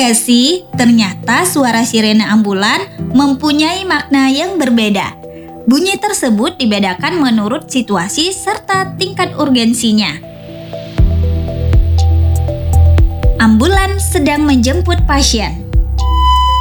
nggak sih, ternyata suara sirene ambulan mempunyai makna yang berbeda. Bunyi tersebut dibedakan menurut situasi serta tingkat urgensinya. Ambulan sedang menjemput pasien.